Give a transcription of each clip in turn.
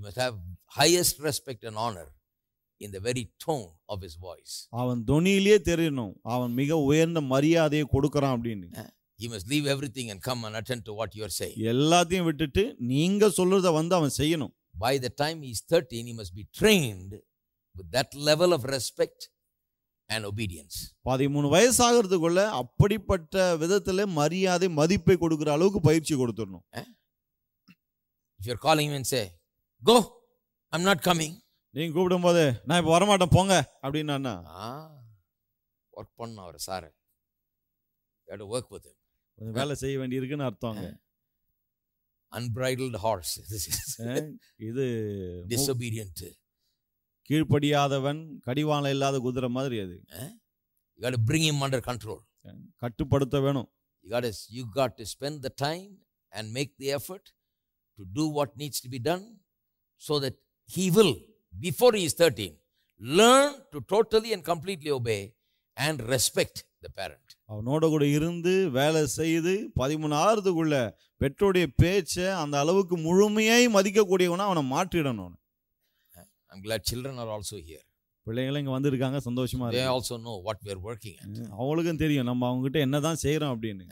must have highest respect and honor in the very tone of his voice. அவன் தொனியிலே தெரியணும் அவன் மிக உயர்ந்த மரியாதையை கொடுக்கறான் அப்படினு. He must leave everything and come and attend to what you are saying. எல்லாத்தையும் விட்டுட்டு நீங்க சொல்றத வந்து அவன் செய்யணும். By the time he is 13, he must be trained with that level of respect and obedience. 13 வயசாகிறதுக்குள்ள அப்படிப்பட்ட விதத்துல மரியாதை மதிப்பை கொடுக்கிற அளவுக்கு பயிற்சி கொடுத்துறணும். If you are calling him and say, "Go, I'm not coming." நீங்க கூப்பிடும்போது நான் இப்ப வர மாட்டேன் போங்க அப்படினா work பண்ண அவர் sir. You have to work with him. வேலை செய்ய வேண்டி இருக்குன்னு அர்த்தம்ங்க. Unbridled horse. This is இது disobedient. கீழ்ப்படியாதவன் கடிவாளம் இல்லாத குதிரை மாதிரி அது. You got to bring him under control. கட்டுப்படுத்த வேணும். You got to spend the time and make the effort to do what needs to be done so that he will, before he is 13, learn to totally and completely obey and respect the parent. அவனோட கூட இருந்து வேலை செய்து 13 ஆறதுக்குள்ள பெற்றோருடைய பேச்சை அந்த அளவுக்கு முழுமையாய் மதிக்கக்கூடியவனா அவனை மாற்றிடணும். I'm glad children are also here. பிள்ளைகள் இங்க வந்திருக்காங்க, சந்தோஷமா They இருக்கு. also know what we are working at. அவங்களுக்கும் தெரியும் நம்ம அவங்க கிட்ட என்னதான் செய்றோம் அப்படின்னு.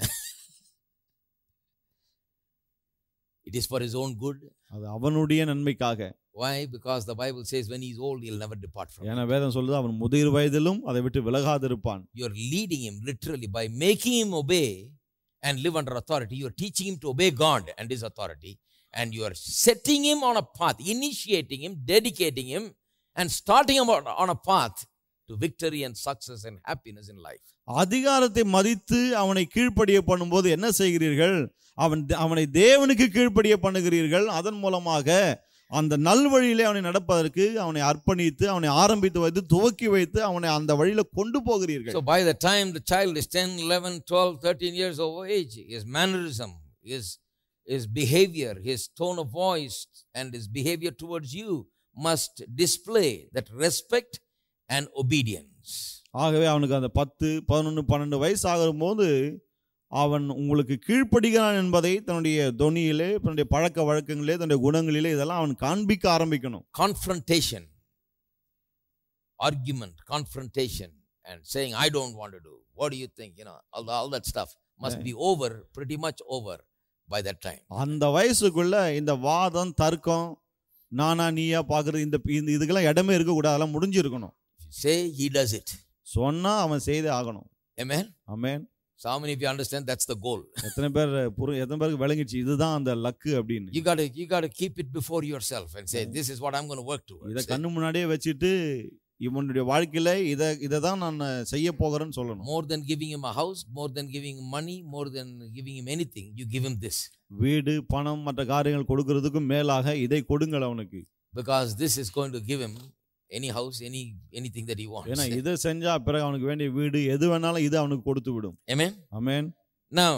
It is for his own good. அது அவனுடைய நன்மைக்காக. Why? Because the Bible says when he is old, he'll never depart from it. ஏன்னா வேதம் சொல்லுது அவன் முதிர் வயதிலும் அதை விட்டு விலகாதிருப்பான். You are leading him literally by making him obey and live under authority. You are teaching him to obey God and his authority. And you are setting him on a path, initiating him, dedicating him, and starting him on a path to victory and success and happiness in life. அதிகாரத்தை மதித்து அவனை கீழ்ப்படிய பண்ணும்போது என்ன செய்கிறீர்கள்? அவனை தேவனுக்கு கீழ்ப்படிய பண்ணுகிறீர்கள். அதன் மூலமாக அந்த நல்வழியிலே அவனை நடப்பதற்கு அவனை அர்ப்பணித்து அவனை ஆரம்பித்து வைத்து துவக்கி வைத்து அவனை அந்த வழியில கொண்டு போகிறீர்கள். So by the time the child is 10, 11, 12, 13 years of age, his mannerism, his behavior, his tone of voice and his behavior towards you must display that respect and obedience. ஆகவே அவனுக்கு அந்த 10, 11, 12 வயசு ஆகும்போது அவன் உங்களுக்கு கீழ்ப்படிகிறான் என்பதை தன்னுடைய தொனியிலே, தன்னுடைய பழக்க வழக்கங்களிலே, தன்னுடைய குணங்களிலே இதெல்லாம் அவன் காண்பிக்க ஆரம்பிக்கணும். Confrontation, argument, confrontation and saying I don't want to do. What do you think? All that stuff must be over, pretty much over by that time. அந்த வயசுக்குள்ள இந்த வாதம், தர்க்கம், நானா நீயா பாக்குறது இந்த இதுக்கெல்லாம் இடமே இருக்க கூடாது, அதெல்லாம் முடிஞ்சிருக்கணும். Say he does it. சொன்னா அவன் செய்தே ஆகணும். Amen. Amen. So how many of you understand that's the goal? எத்தனை பேருக்கு விளங்கிச்சு இதுதான் அந்த லக்கு அப்படின்னு. You got to keep it before yourself and say this is what I'm going to work towards. இத கண்ணு முன்னாடியே வச்சிட்டு இவனுடைய வாழ்க்கையில இத தான் நான் செய்ய போகிறேன்னு சொல்லணும். More than giving him a house, more than giving him money, more than giving him anything, you give him this. வீடு, பணம், மற்ற காரியங்கள் கொடுக்கிறதுக்கு மேலாக இதை கொடுங்கள் அவனுக்கு. Because this is going to give him any house, anything that he wants. ஏன்னா இத செஞ்சா பிறகு அவனுக்கு வேண்டிய வீடு எது வேணாலும் இது அவனுக்கு கொடுத்து விடும். Amen. Amen. Now,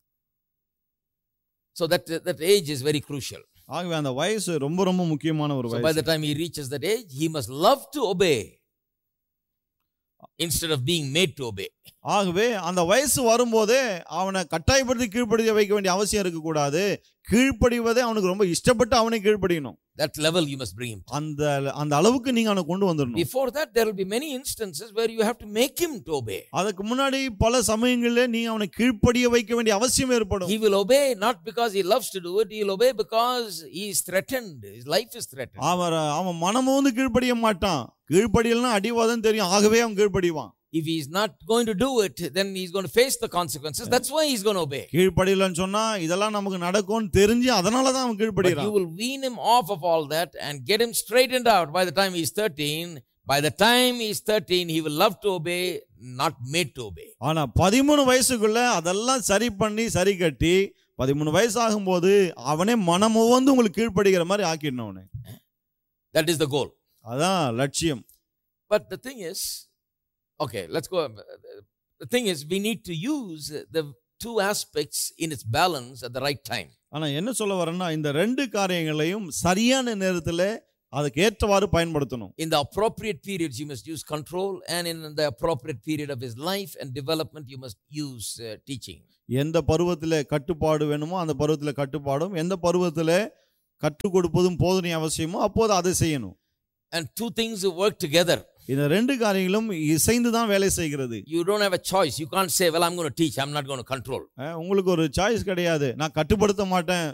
so that age is very crucial. ஆகவே அந்த வயசு ரொம்ப ரொம்ப முக்கியமான ஒரு வயசு. So by the time he reaches that age, he must love to obey instead of being made to obey. ஆகவே அந்த வயசு வரும்போதே அவனை கட்டாயப்படுத்தி கீழ்ப்படிய வைக்க வேண்டிய அவசியம் இருக்க கூடாது. கீழ்ப்படிவதே அவனுக்கு ரொம்ப இஷ்டப்பட்டு அவனை கீழ்ப்படியணும். That level you must bring him to. அந்த அளவுக்கு நீங்க அவனை கொண்டு வந்துடணும். Before that there will be many instances where you have to make him to obey. அதுக்கு முன்னாடி பல சமயங்களிலே நீ அவனை கீழ்ப்படிய வைக்க வேண்டிய அவசியம் ஏற்படும். He will obey not because he loves to do it, he will obey because he is threatened, his life is threatened. அவன் மனமும் வந்து கீழ்ப்படிய மாட்டான். கீழ்ப்படியலனா அடிவாதம் தெரியும், ஆகவே அவன் கீழ்ப்படிவான். If he is not going to do it, then he is going to face the consequences. That's why he is going to obey. கீழ்ப்படியலன்னு சொன்னா இதெல்லாம் நமக்கு நடக்கும்னு தெரிஞ்சு அதனால தான் அவன் கீழ்ப்படிறான். But you will wean him off of all that and get him straightened out by the time he is 13. By the time he is 13, he will love to obey, not made to obey. ஆனா 13 வயசுக்குள்ள அதெல்லாம் சரி பண்ணி சரி கட்டி 13 வயசு ஆகும்போது அவனே மனமுவந்து உங்களுக்கு கீழ்ப்படிக்கிற மாதிரி ஆக்கிடணும் அவனை. That is the goal. அதான் லட்சியம். But the thing is, okay, let's go. The thing is, we need to use the two aspects in its balance at the right time. ஆனா என்ன சொல்ல வரேன்னா இந்த ரெண்டு காரியங்களையும் சரியான நேரத்துல அதுக்கு ஏற்றவாறு பயன்படுத்தணும். In the appropriate periods you must use control, and in the appropriate period of his life and development you must use teaching. எந்த பருவத்திலே கட்டுப்பாடு வேணுமோ அந்த பருவத்திலே கட்டுப்பாடும், எந்த பருவத்திலே கற்றுக் கொடுப்பதும் போதனை அவசியமோ அப்போது அதை செய்யணும். And two things work together. இந்த ரெண்டு காரியங்களும் இசைந்து தான் வேலை செய்கிறது. You don't have a choice. You can't say, well, I'm going to teach, I'm not going to control. உங்களுக்கு ஒரு சாய்ஸ் கிடையாது. நான் கட்டுப்படுத்த மாட்டேன்,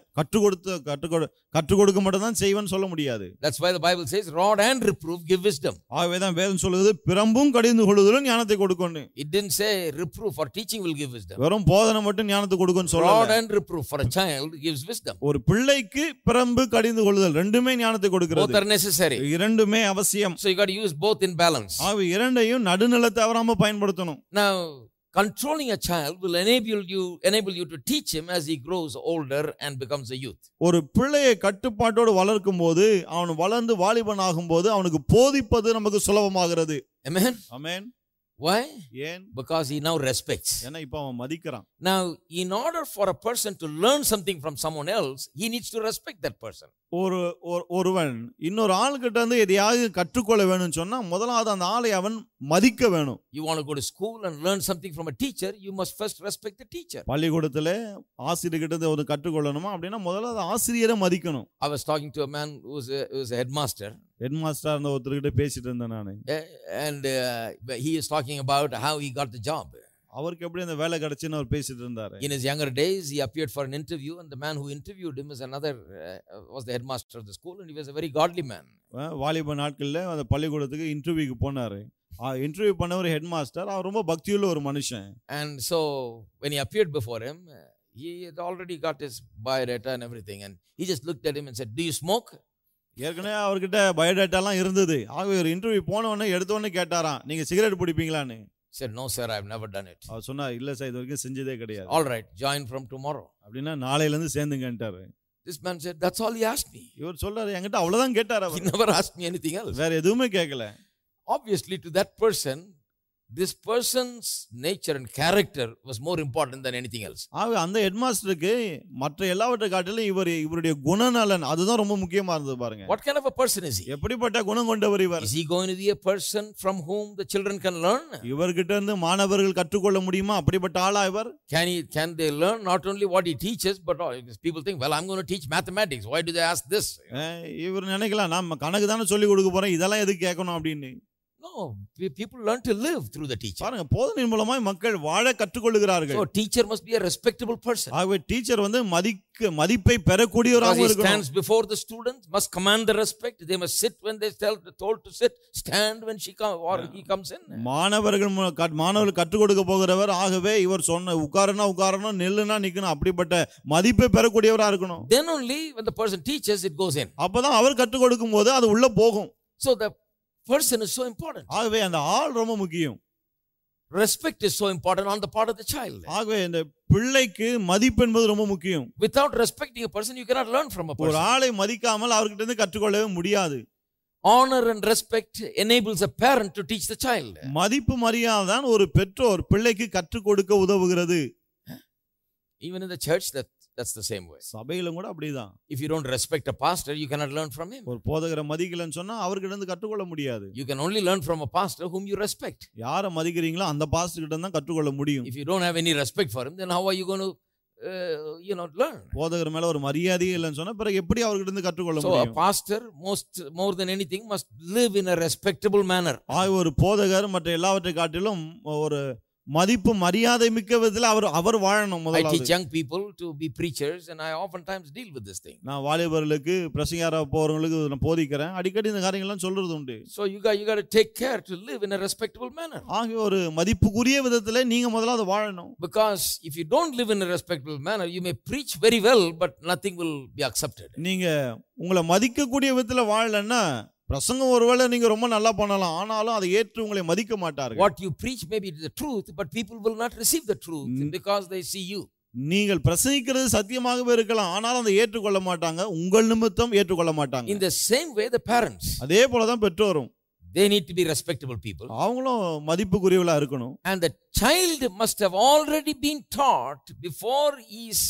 கற்றுக் கொடுக்க மட்டும் தான் செய்வேன்னு சொல்ல முடியாது. That's why the Bible says, rod and reproof give wisdom. ஆகவே தான் வேதம் சொல்லுது, பிரம்பும் கடிந்து கொள்ளுதலும் ஞானத்தை கொடுக்கும்னு. It didn't say reproof or teaching will give wisdom. வெறும் போதனை மட்டும் ஞானத்தை கொடுக்கும்னு சொல்லல. Rod and reproof for a child gives wisdom. ஒரு பிள்ளைக்கு பிரம்பு கடிந்து கொள்ளுதல் ரெண்டுமே ஞானத்தை கொடுக்கிறது. Both are necessary. இரண்டுமே அவசியம். So you got to use both in balance. ஆகவே இரண்டையும் நடுநிலை தவறாம பயன்படுத்தணும். Now, controlling a child will enable you to teach him as he grows older and becomes a youth. ஒரு பிள்ளையை கட்டுப்பாட்டோடு வளர்க்கும் போது அவன் வளர்ந்து வாலிபன் ஆகும்போது அவனுக்கு போதிப்பது நமக்கு சுலபமாகிறது. Amen. Amen. Why? ஏன்? Because he now respects. ஏன்னா இப்ப அவன் மதிக்கிறான். Now, in order for a person to learn something from someone else, he needs to respect that person. ஒருவன் இன்னொரு ஆள்கிட்ட இருந்து எதையாவது கற்றுக்கொள்ள வேணும்னு சொன்னா முதலாவது அந்த ஆளை அவன் மதிக்க வேணும். You want to go to school and learn something from a teacher, you must first respect the teacher. பள்ளிக்கூடத்துல ஆசிரியர்கிட்ட இருந்து ஒரு கற்றுக்கொள்ளணுமா அப்படின்னா முதலாவது ஆசிரியரை மதிக்கணும். I was talking to a man who was a headmaster. Headmaster இருந்த ஒருத்தர்கிட்ட பேசிட்டு இருந்தேன் நானு. And he is talking about how he got the job. அவருக்கு எப்படி அந்த வேலை கிடைச்சுன்னு அவர் பேசிட்டு இருந்தாரு. In his younger days, he appeared for an interview, and the man who interviewed him was the headmaster of the school, and he was a very godly man. வாலிப நாட்கள்ல அந்த பள்ளிக்கூடத்துக்கு இன்டர்வியூக்கு போனாரு. இன்டர்வியூ பண்ண ஒரு ஹெட்மாஸ்டர், அவர் ரொம்ப பக்தியுள்ள ஒரு மனுஷன். And so when he appeared before him, he had already got his biodata and everything, and he just looked at him and said, "Do you smoke?" ஏற்கனவே அவர்கிட்ட பயோடேட்டாலாம் இருந்தது. ஆகவே ஒரு இன்டர்வியூ போன உடனே எடுத்த உடனே கேட்டாராம், நீங்க cigarette பிடிப்பீங்களான்னு. Said, "No sir, I've never done it." அவர் சொன்னார், இல்ல சார் இது வரைக்கும் செஞ்சதே கிடையாது. All right, join from tomorrow. அப்படின்னா நாளையில இருந்து சேர்ந்துங்கன்றாரு. This man said, "That's all he asked me." இவர் சொல்றாரு, என்கிட்ட அவ்வளவுதான் கேட்டாரு. He never asked me anything else. வேற எதுவுமே கேட்கல. Obviously to that person, this person's nature and character was more important than anything else. ஆக அந்த ஹெட்மாஸ்டருக்கு மற்ற எல்லாவற்றை காட்டிலும் இவருடைய குணநலன் அதுதான் ரொம்ப முக்கியமா இருந்தது பாருங்க. What kind of a person is he? எப்படிப்பட்ட குணம் கொண்டவர் இவர்? Is he going to be a person from whom the children can learn? இவர்கிட்ட இருந்து மாணவர்கள் கற்றுக்கொள்ள முடியுமா? அப்படிப்பட்ட ஆளா இவர்? Can they learn not only what he teaches, but people think, well, I'm going to teach mathematics. Why do they ask this? இவர் நினைக்கலாம், நான் கணக்கு தானே சொல்லி கொடுக்க போறேன், இதெல்லாம் எதுக்கு கேட்கணும் அப்படின்னு. No, people learn to live through the teacher. பாருங்க, போதனையின் மூலமாய் மக்கள் வாழ கற்றுக்கொள்கிறார்கள். So teacher must be a respectable person. ஆகவே டீச்சர் வந்து மதிப்பை பெறக்கூடியவராக இருக்கணும். He stands before the students, must command the respect. They must sit when they told to sit, stand when he comes in. மாணவர்கள் கற்றுக் கொடுக்க போகிறவர். ஆகவே இவர் சொன்ன உட்காரணும், நில்லுனா நிக்கணும், அப்படிப்பட்ட மதிப்பை பெறக்கூடியவரா இருக்கணும். Then only when the person teaches, it goes in. அப்பதான் அவர் கற்றுக் கொடுக்கும் போது அது உள்ள போகும். So the person is so important. ஆகவே அந்த ஆள் ரொம்ப முக்கியம். Respect is so important on the part of the child. ஆகவே இந்த பிள்ளைக்கு மதிப்பு என்பது ரொம்ப முக்கியம். Without respecting a person, you cannot learn from a person. ஒரு ஆளை மதிக்காமல் அவர்கிட்ட இருந்து கற்றுக்கொள்ளவே முடியாது. Honor and respect enables a parent to teach the child. மதிப்பு மரியாதை தான் ஒரு பெற்றோர் பிள்ளைக்கு கற்றுக் கொடுக்க உதவுகிறது. Even in the church, that's the same way. சபையிலும் கூட அப்படிதான். If you don't respect a pastor, you cannot learn from him. ஒரு போதகரை மதிக்கலன்னு சொன்னா அவர்கிட்ட இருந்து கற்றுக்கொள்ள முடியாது. You can only learn from a pastor whom you respect. யாரை மதிக்கிறீங்களோ அந்த பாஸ்டர் கிட்ட தான் கற்றுக்கொள்ள முடியும். If you don't have any respect for him, then how are you going to learn? போதகர் மேல ஒரு மரியாதை இல்லைன்னு சொன்னா பிறகு எப்படி அவர்கிட்ட இருந்து கற்றுக்கொள்ள முடியும்? So a pastor more than anything must live in a respectable manner. ஒரு போதகர் மற்ற எல்லாவற்றை காட்டிலும் ஒரு மதிப்பு மரியாதை மிக்க விதத்தில் அவர் வாழணும். I teach young people to be preachers, and I oftentimes deal with this thing. நான் வாலிபர்களுக்கு பிரசங்கியாரா போறவங்களுக்கு நான் போதிக்கிறேன். அடிக்கடி இந்த காரியங்கள்லாம் சொல்றது உண்டு. So you got to take care to live in a respectable manner. ஆக ஒரு மதிப்புக்குரிய விதத்திலே நீங்க முதல்ல வாழணும். Because if you don't live in a respectable manner, you may preach very well, but nothing will be accepted. நீங்க உங்களை மதிக்கக்கூடிய விதத்துல வாழலன்னா பிரசங்கம் ஒருவேளை நீங்க ரொம்ப நல்லா பண்ணலாம், ஆனாலும் அதை ஏற்று உங்களை மதிக்க மாட்டார்கள். What you preach may be the truth, but people will not receive the truth because they see you. நீங்கள் பிரசங்கிக்கிறது சத்தியமாகவே இருக்கலாம், ஆனாலும் அதை ஏற்றுக்கொள்ள மாட்டாங்க, உங்கள் நிமித்தம் ஏற்றுக்கொள்ள மாட்டாங்க. In the same way the parents, அதே போலதான் பெற்றோரும், they need to be respectable people. அவங்களும் மதிப்புக்குரியவளா இருக்கணும். And the child must have already been taught before he is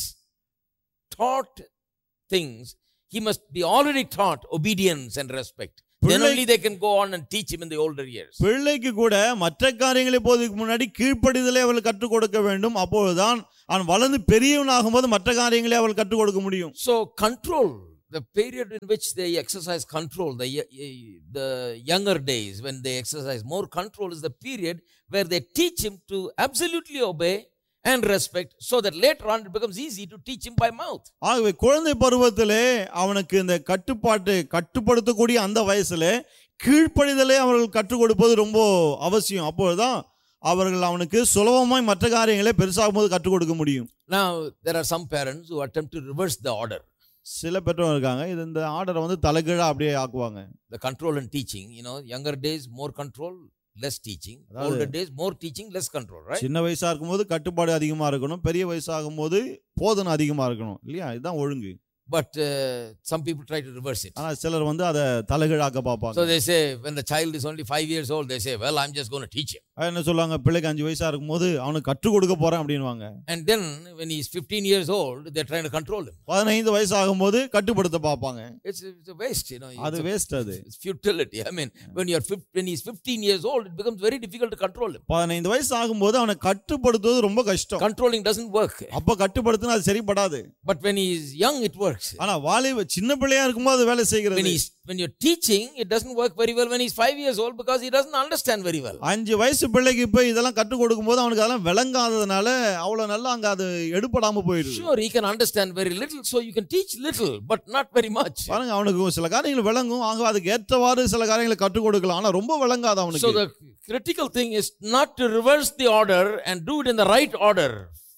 taught things. He must be already taught obedience and respect. Then only they can go on and teach him in the older years. பிள்ளைக்கு கூட மற்ற காரியங்களை போதுக்கு முன்னாடி கீழ்ப்படிதலை அவள் கற்றுக் கொடுக்க வேண்டும். அப்பொழுதுதான் அவன் வளர்ந்து பெரியவனாகும் போது மற்ற காரியங்களை அவள் கற்றுக் கொடுக்க முடியும். So control the period in which they exercise control, the younger days when they exercise more control, is the period where they teach him to absolutely obey and respect, so that later on it becomes easy to teach him by mouth. ஆகவே குழந்தை பருவத்திலே அவனுக்கு இந்த கட்டுப்படுத்தக்கூடிய அந்த வயசுல கீழ்ப்படிதலை அவர்கள் கற்றுக் கொடுப்பது ரொம்ப அவசியம். அப்பொழுதுதான் அவர்கள் அவனுக்கு சுலபமாய் மற்ற காரியங்களை பெருசாகும் போது கற்றுக் கொடுக்க முடியும். Now there are some parents who attempt to reverse the order. சில பெற்றோர் இருக்காங்க, இந்த ஆர்டரை தலைகீழா அப்படியே ஆக்குவாங்க. The control and teaching, younger days more control, less teaching. Older days more teaching, less control, right? சின்ன வயசா இருக்கும்போது கட்டுப்பாடு அதிகமா இருக்கணும், பெரிய வயசாகும் போது போதனை அதிகமா இருக்கணும், இல்லையா? இதுதான் ஒழுங்கு. But some people try to reverse it. ஆனா சிலர் அதை தலைகீழாக்க பார்ப்பாங்க. So they say when the child is only 5 years old, they say, well, I'm just going to teach him. என்ன சொல்லுவாங்க, பிள்ளைக்கு 5 வயசா இருக்கும்போது அவனுக்கு கற்றுக் கொடுக்க போறேன் அப்படின்வாங்க. And then when he's 15 years old, they're trying to control him. 15 வயசு ஆகும்போது கட்டுப்படுத்த பார்ப்பாங்க. It's a waste, அது வேஸ்ட். அது it's futility. I mean, when he's 15 years old, it becomes very difficult to control him. 15 வயசு ஆகும்போது அவனை கட்டுப்படுத்துவது ரொம்ப கஷ்டம். Controlling doesn't work. அப்ப கட்டுப்படுத்தினா அது சரிப்படாது. But when he is young, it works. ஆனா சின்ன பிள்ளையா இருக்கும்போது வேலை செய்கிறது. When you're teaching, it doesn't work very well when he's 5 years old, because he doesn't understand very well. 5 வயசு பிள்ளைக்கு இப்ப இதெல்லாம் கற்றுக் கொடுக்கும்போது அவனுக்கு அதெல்லாம் விளங்காததுனால அவ்வளவு நல்லா அங்க அது எடுபடாம போயிடுது. Sure, he can understand very little, so you can teach little, but not very much. பாருங்க, அவனுக்கு சில காரியங்கள் விளங்கும், ஆக அதுக்கு ஏற்றவாறு சில காரியங்களை கற்றுக் கொடுக்கலாம், ஆனா ரொம்ப விளங்காத அவனுக்கு. So the critical thing is not to reverse the order and do it in the right order.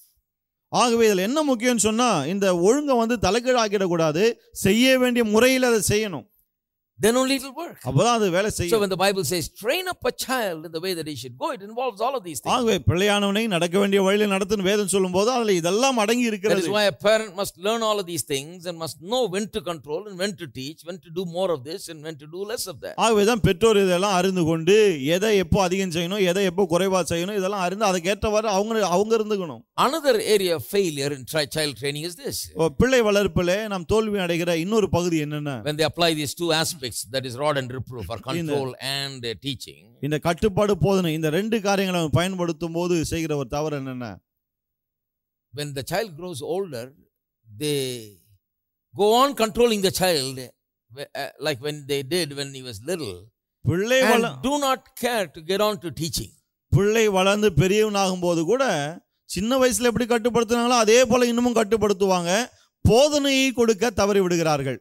ஆகவே இதில் என்ன முக்கியம்னு சொன்னா, இந்த ஒழுங்கை தலைகீழாக்கிட கூடாது, செய்ய வேண்டிய முறையில் அதை செய்யணும். Then only it will work. அப்பதான் அது வேலை செய்யும். So when the Bible says train up a child in the way that he should go, it involves all of these things. ஆகவே பிள்ளையானவனை நடக்க வேண்டிய வழியில் நடத்துன்னு வேதம் சொல்லும்போது அதுல இதெல்லாம் அடங்கி இருக்கிறது. That is why a parent must learn all of these things and must know when to control and when to teach, when to do more of this and when to do less of that. ஆகவே தான் பெற்றோர் இதெல்லாம் அறிந்து கொண்டு எதை எப்போ அதிகம் செய்யணும், எதை எப்போ குறைவா செய்யணும், இதெல்லாம் அறிந்து அதுக்கு ஏற்றவாறு அவங்க இருந்துக்கணும். Another area of failure in child training is this. பிள்ளை வளர்ப்பிலே நாம் தோல்வி அடைகிற இன்னொரு பகுதி என்னன்னா, when they apply these two aspects, that is rod and reproof, or control and teaching. இந்த கட்டுப்பாடு போதனை, இந்த ரெண்டு காரியங்களை பயன்படுத்தும் போது செய்கிற ஒரு தவறு என்னன்னா, when the child grows older, they go on controlling the child like when they did when he was little, and do not care to get on to teaching. பிள்ளை வளர்ந்து பெரியவனாகும் போது கூட சின்ன வயசுல எப்படி கட்டுப்படுத்தினாங்களோ அதே போல இன்னமும் கட்டுப்படுத்துவாங்க, போதனையை கொடுக்க தவறி விடுகிறார்கள்.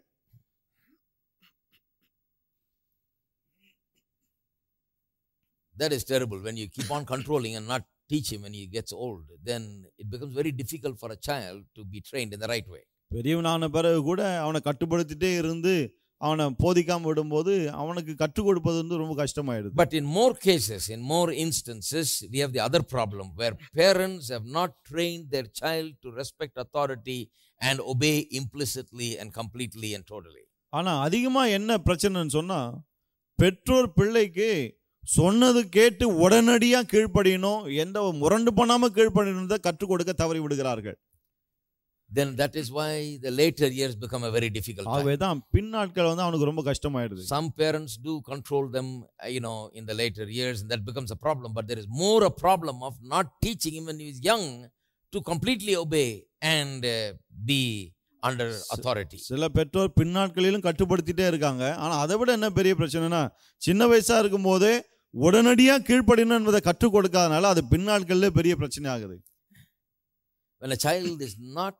That is terrible. When you keep on controlling and not teach him when he gets old, then it becomes very difficult for a child to be trained in the right way. பெரியவனான பிறகு கூட அவனை கட்டுப்படுத்திட்டே இருந்து அவனை போதிக்காம விடும்போது அவனுக்கு கற்றுக் கொடுப்பது ரொம்ப கஷ்டமாயிடுது. But in more cases, in more instances, we have the other problem where parents have not trained their child to respect authority and obey implicitly and completely and totally. ஆனா அதிகமா என்ன பிரச்சனைன்னு சொன்னா, பெற்றோர் பிள்ளைக்கு சொன்னது கேட்டு உடனடியா கீழ்ப்படியணும், எந்த முரண்டு பண்ணாம கீழ்ப்படியணும்னு கற்றுக் கொடுக்க தவறி விடுகிறார்கள். Then that is why the later years become a very difficult time. ஆகவேதான் பின்னாட்கள் அவனுக்கு ரொம்ப கஷ்டமாயிடுது. Some parents do control them, in the later years, and that becomes a problem. But there is more a problem of not teaching him when he is young to completely obey and be under authority. சில பெற்றோர் பின்னாட்களிலும் கட்டுப்படுத்திட்டே இருக்காங்க. ஆனா அதை விட என்ன பெரிய பிரச்சனைனா, சின்ன வயசா இருக்கும் போதே உடனடியா கீழ்ப்படியணும் என்பதை கற்றுக் கொடுக்காதனால அது பின்னாட்கள்ல பெரிய பிரச்சனை ஆகுது. When a child is not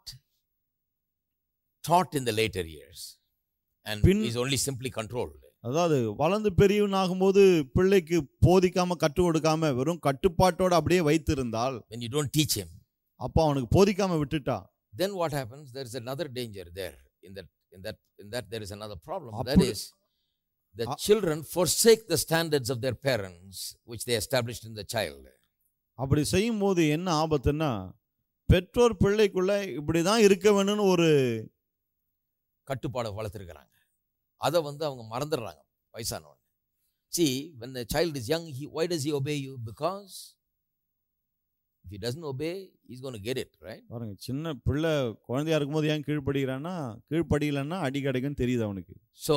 taught in the later years and is only simply controlled, அதாவது வளர்ந்து பெரியவனாகும் போது பிள்ளைக்கு போதிக்காம கற்றுக் கொடுக்காம வெறும் கட்டுப்பாட்டோட அப்படியே வைத்திருந்தால், when you don't teach him, அப்ப அவனுக்கு போதிக்காம விட்டுட்டா, then what happens? There is another danger there. In that there is another problem. That is, the children forsake the standards of their parents which they established in the child. அப்படி செய்யும் போது என்ன ஆபத்துன்னா, பெற்றோர் பிள்ளைக்குள்ள இப்படிதான் இருக்க வேணும்னு ஒரு கட்டுப்பாடு வளர்த்திருக்கிறாங்க. அதை அவங்க மறந்துடுறாங்க வயசானவன். See, when the child is young, why does he obey you? Because if he doesn't obey, he's going to get it, right? பாருங்க, சின்ன பிள்ளை குழந்தையா இருக்கும்போது ஏன் கீழ்ப்படியலன்னா அடி கிடைக்கும் தெரியுது அவனுக்கு. So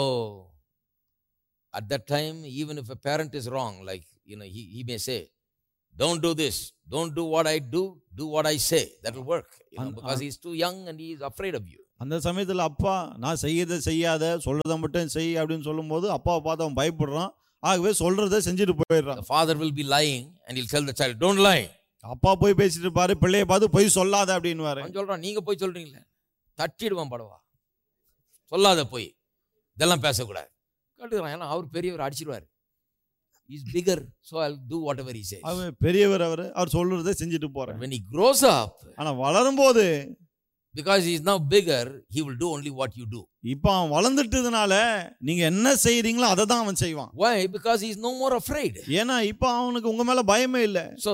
at that time, even if a parent is wrong, like he may say, don't do this, don't do what I do what I say. That will work, because he's too young and he is afraid of you. அந்த சமயத்துல அப்பா நான் செய்யறதை செய்யாத சொல்றதை மட்டும் செய் அப்படின்னு சொல்லும்போது அப்பாவை பார்த்து அவன் பயப்படுறான். ஆகவே சொல்றதை செஞ்சுட்டு போயிடுறான். The father will be lying and he'll tell the child, don't lie. அப்பா போய் பேசிட்டு இருப்பாரு, பிள்ளைய பார்த்து போய் சொல்லாத அப்படின்னுவாரு. அவன் சொல்றான், நீங்க போய் சொல்றீங்களே, தட்டிடுவான் படவா, சொல்லாத போய், இதெல்லாம் பேசக்கூடாது கேட்டுக்கிறான். ஏன்னா அவர் பெரியவர், அடிச்சிடுவார். He's bigger, so I'll do whatever he says. அவன் பெரியவர், அவர் சொல்றதை செஞ்சுட்டு போறான். When he grows up, ஆனா வளரும் போது, because he is now bigger, he will do only what you do. இப்ப அவன் வளர்ந்துட்டதுனால நீங்க என்ன செய்றீங்களோ அதை தான் அவன் செய்வான். Why? Because he is no more afraid. ஏன்னா இப்ப அவனுக்கு உங்க மேல பயமே இல்ல. So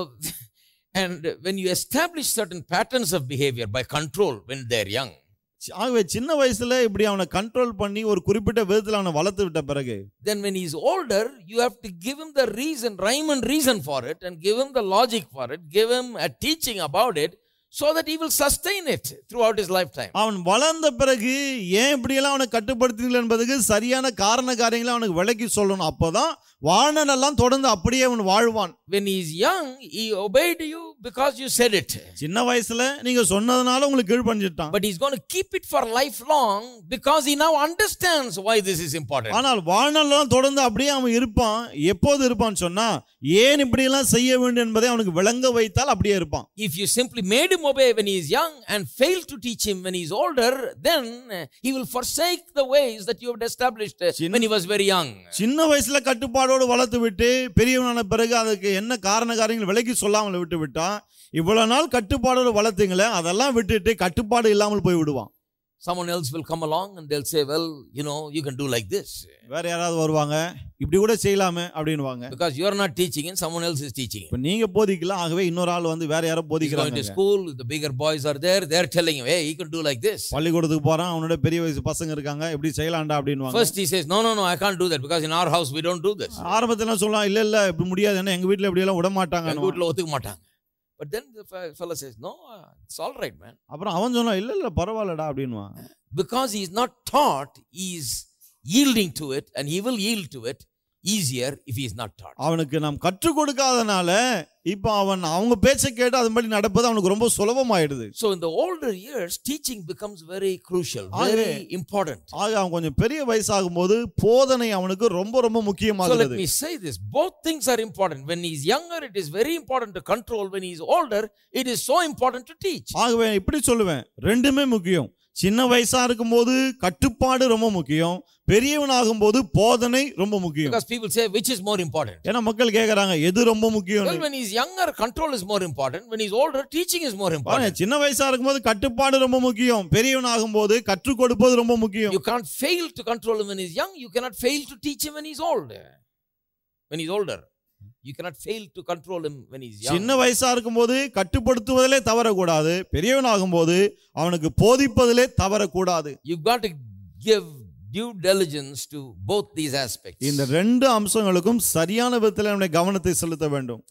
and when you establish certain patterns of behavior by control when they are young, ஆகவே சின்ன வயசுல இப்படி அவனை கண்ட்ரோல் பண்ணி ஒரு குறிப்பிட்ட விதத்துல அவனை வளர்த்து விட்ட பிறகு, then when he is older, you have to give him the reason, rhyme and reason for it, and give him the logic for it, give him a teaching about it, so that he will sustain it throughout his lifetime. அவன் வளர்ந்த பிறகு ஏன் இப்படியெல்லாம் அவனை கட்டுப்படுத்துறீங்க என்பதுக்கு சரியான காரண காரியங்களை அவனுக்கு விளக்கி சொல்லணும். அப்பதான் வாழ்நாளெல்லாம் தொடர்ந்து அப்படியே அவன் வாழ்வான். When he is young, he obeyed you because you said it. சின்ன வயசுல நீங்க சொன்னதுனால உங்களுக்கு கீழ்ப்படிஞ்சிட்டான். But he's going to keep it for lifelong because he now understands why this is important. ஆனால் வாழ்நாளெல்லாம் தொடர்ந்து அப்படியே அவன் இருப்பான். எப்போது இருப்பான்னு சொன்னா, ஏன் இப்படி எல்லாம் செய்ய வேண்டும் என்பதை அவனுக்கு விளங்க வைத்தால் அப்படியே இருப்பான். If you simply made him obey when he is young and failed to teach him when he is older, then he will forsake the ways that you have established when he was very young. சின்ன வயசுல கட்டுப்பாடோடு வளர்த்து விட்டு பெரியவனான பிறகு அதுக்கு என்ன காரண காரியங்கள் விலக்கி சொல்லாமல் விட்டு விட்டா, இவ்வளவு நாள் கட்டுப்பாடோடு வளர்த்தீங்களே அதெல்லாம் விட்டுட்டு கட்டுப்பாடு இல்லாமல் போய் விடுவான். Someone else will come along and they'll say, well, you can do like this. வேற யாராவது வருவாங்க, இப்படி கூட செய்யலாமே அப்படின்னுவாங்க. Because you are not teaching and someone else is teaching. இப்ப நீங்க போதிக்கல, ஆகவே இன்னொரு ஆள் வந்து வேற யாரோ போதிக்கறாங்க. Going to school, the bigger boys are there, they're telling him, hey, you can do like this. பள்ளிக்கூடத்துக்கு போறான், அவனோட பெரிய வயசு பசங்க இருக்காங்க, இப்படி செய்யலாம்டா அப்படின்னுவாங்க. First he says, no, I can't do that because in our house we don't do this. ஆரம்பத்துல சொல்லலாம், இல்ல இப்படி முடியாது, ஏன்னா எங்க வீட்ல இப்படி எல்லாம் விட மாட்டாங்க. எங்க வீட்ல ஒத்துக்க மாட்டாங்க. But then the fellow says, no, it's all right, man. அப்புறம் அவன் சொன்னா, இல்ல பரவாயில்லடா அப்படின்னுவான். Because he is not taught, he is yielding to it, and he will yield to it easier if he is not taught. அவனுக்கு நாம் கற்றுக் கொடுக்காதனால இப்ப அவன் அவங்க பேச்சை கேட்டு அதன்படி நடப்பது அவனுக்கு ரொம்ப சுலபமாயிடுது. So in the older years, teaching becomes very crucial, very important. ஆக அவன் கொஞ்சம் பெரிய வயசாகும் போது போதனை அவனுக்கு ரொம்ப ரொம்ப முக்கியமாகிறது. So let me say this, both things are important. When he is younger, it is very important to control. When he is older, it is so important to teach. ஆகவே இப்படி சொல்லுவேன், ரெண்டுமே முக்கியம். சின்ன வயசா இருக்கும் போது கட்டுப்பாடு ரொம்ப முக்கியம், பெரியவனாகும் போது போதனை ரொம்ப முக்கியம். Because people say, which is more important? ஏன்னா மக்கள் கேக்குறாங்க, எது ரொம்ப முக்கியம்? Well, when he is younger, control is more important. When he is older, teaching is more important. சின்ன வயசா இருக்கும் போது கட்டுப்பாடு ரொம்ப முக்கியம், பெரியவனாகும் போது கற்றுக் கொடுப்பது ரொம்ப முக்கியம். You can't fail to control him when he is young. You cannot fail to teach him when he is old. When he is older, you cannot fail to control him when he is young. சின்ன வயசா இருக்கும் போது கட்டுப்படுத்துவதிலே தவறக்கூடாது, பெரியவனாகும் போது அவனுக்கு போதிப்பதிலே தவறக்கூடாது. You've got to give due diligence to both these aspects. இந்த ரெண்டு அம்சங்களுக்கும் சரியான விதத்தில் நம்முடைய கவனத்தை செலுத்த வேண்டும்.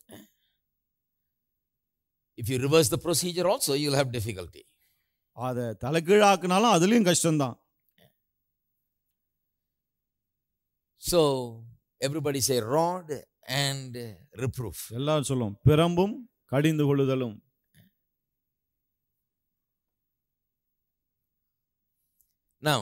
If you reverse the procedure also, you'll have difficulty. அத தலைகீழாக்குனாலும் அதுலயும் கஷ்டம்தான். So everybody say rod and reproof. எல்லாரும் சொல்லும், பிரம்பும் கடிந்து கொள்ளுதலும். Now,